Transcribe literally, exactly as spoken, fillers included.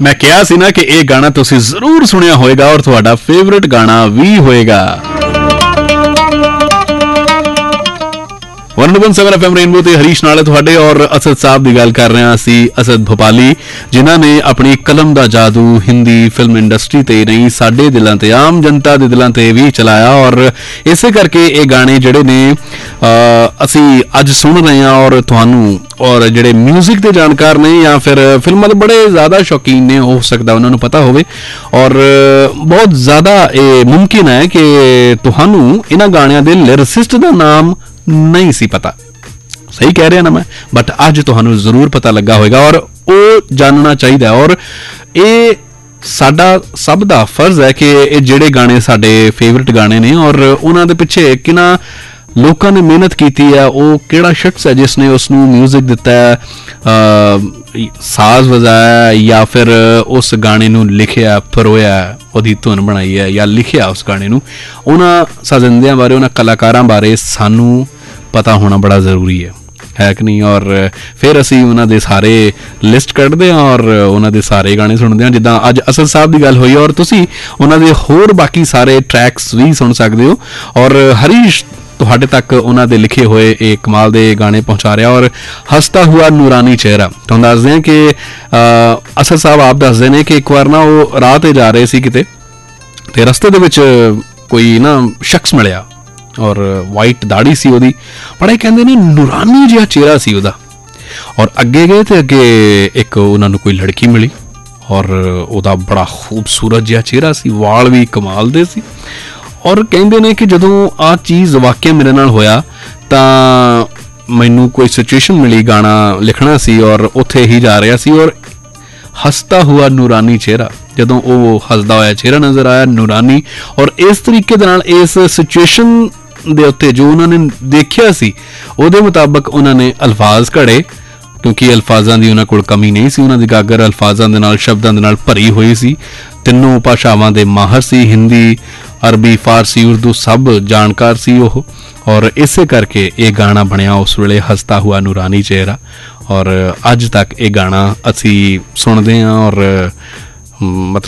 मैं कहा सी ना कि यह गाना तुसी जरूर सुनिया होएगा और तुहाडा फेवरेट गाना भी होएगा। One one seven F M rainbow ते हरीश नाले तुहाडे और असद साहब की गल कर रहे हैं असी, असद भोपाली, जिन्हां ने अपनी कलम दा जादू हिंदी फिल्म इंडस्ट्री ते नहीं साडे दिलां ते आम जनता दे दिलां ते भी चलाया। और इसे करके ये गाने जिहड़े ने असी अज सुन रहे हैं और तुहानू और जिहड़े म्यूजिक के जानकार ने या फिर फिल्मां दे बड़े ज़्यादा शौकीन ने, हो सकता उन्होंने पता होवे और बहुत ज़्यादा ये मुमकिन है कि तुहानू इन्हां गाणियां दे लिरिसिस्ट दा नाम नहीं सी पता। सही कह रहा ना मैं, बट अज तुहानू जरूर पता लगा होगा और वो जानना चाहिए। और ये साडा सब दा फर्ज है कि ये जिहड़े गाने साडे फेवरेट गाने ने और उन्हां दे पिछे किना लोगों ने मेहनत की है, वो किहड़ा शख्स है जिसने उसनू म्यूजिक दिता है, साज वजाया या फिर उस गाने नू लिखिया फरोया, ओदी धुन बनाई है या लिखिया उस गाने नू। उन्हां साजिंदियां बारे उन्हां कलाकारां बारे सानू पता होना बड़ा जरूरी है है कि नहीं। और फिर असी उन्हां दे सारे लिस्ट कढ़दे हैं और उन्हां दे सारे गाने सुनते हैं। जिद्दां अज असद साहब की गल हुई और तुसी उन्हां दे होर बाकी सारे ट्रैक्स भी सुन सकते हो। और हरीश तुहाडे तक उन्हां दे लिखे हुए एक कमाल दे गाने पहुंचा रहा। और हसता हुआ नूरानी चेहरा तुहानूं दसदे हैं कि असद साहब आप दसदे ने कि एक बार ना वो राह ते जा रहे सी किते ते रस्ते दे विच कोई ना शख्स मिलिया और वाइट दाड़ी सी ओदी, बड़ा कहंदे ने नूरानी जिहा चेहरा सी ओदा। और अगे गए तो अगे एक उन्होंने कोई लड़की मिली और ओदा बड़ा खूबसूरत जिहा चेहरा सी, वाल भी कमाल दे सी। और कहंदे ने कि जदों आ चीज़ वाकया मेरे नाल होया तां मैनू कोई सिचुएशन मिली, गाना लिखना सी और उत्थे ही जा रहा सी और हसता हुआ नूरानी चेहरा, जदों वो हसदा होया चेहरा नज़र आया नूरानी। और इस तरीके दे नाल इस सिचुएशन दे उत्ते जो उन्होंने देखिया सी उहदे मुताबक उन्होंने अल्फाज घड़े, क्योंकि अल्फाजां दी उन्हां कोल कमी नहीं सी, उन्हां दी गागर अल्फाजां दे नाल शब्दां दे नाल भरी हुई सी। तिनों भाषावां दे माहर सी, हिंदी अरबी फारसी उर्दू सब जानकार सी ओह। और इसे करके ये गाना बनया उस वेले हसता हुआ नूरानी चेहरा। और अज तक ये गाना असी सुनते हैं और मतलब